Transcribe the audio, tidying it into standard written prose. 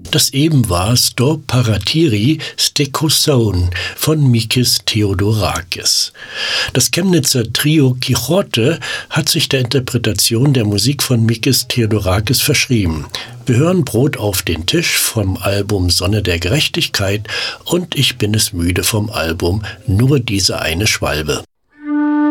Das eben war Sto Paratiri Stekosaun von Mikis Theodorakis. Das Chemnitzer Trio Quixote hat sich der Interpretation der Musik von Mikis Theodorakis verschrieben. Wir hören Brot auf den Tisch vom Album Sonne der Gerechtigkeit und Ich bin es müde vom Album Nur diese eine Schwalbe.